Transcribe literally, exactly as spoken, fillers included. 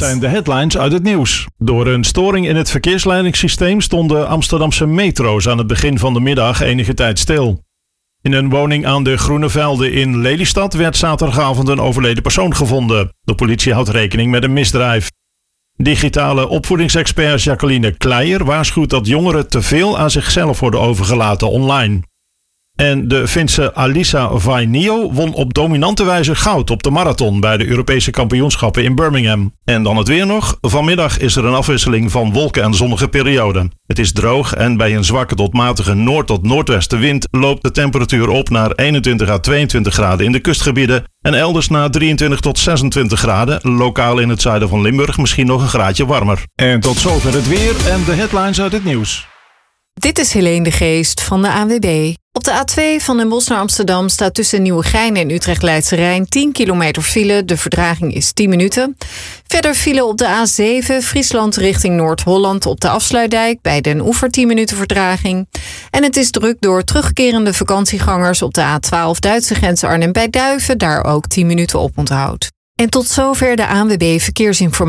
zijn de headlines uit het nieuws. Door een storing in het verkeersleidingssysteem stonden Amsterdamse metro's aan het begin van de middag enige tijd stil. In een woning aan de Groene Velden in Lelystad werd zaterdagavond een overleden persoon gevonden. De politie houdt rekening met een misdrijf. Digitale opvoedingsexpert Jacqueline Kleijer waarschuwt dat jongeren te veel aan zichzelf worden overgelaten online. En de Finse Alisa Vainio won op dominante wijze goud op de marathon bij de Europese kampioenschappen in Birmingham. En dan het weer nog. Vanmiddag is er een afwisseling van wolken en zonnige perioden. Het is droog en bij een zwakke tot matige noord- tot noordwestenwind loopt de temperatuur op naar eenentwintig à tweeëntwintig graden in de kustgebieden en elders naar drieëntwintig tot zesentwintig graden. Lokaal in het zuiden van Limburg misschien nog een graadje warmer. En tot zover het weer en de headlines uit het nieuws. Dit is Helene de Geest van de A N W B. Op de A twee van Den Bosch naar Amsterdam staat tussen Nieuwegein en Utrecht-Leidse Rijn tien kilometer file. De vertraging is tien minuten. Verder file op de A zeven Friesland richting Noord-Holland op de Afsluitdijk. Bij Den Oever tien minuten vertraging. En het is druk door terugkerende vakantiegangers op de A twaalf Duitse grens Arnhem bij Duiven. Daar ook tien minuten op onthoud. En tot zover de A N W B Verkeersinformatie.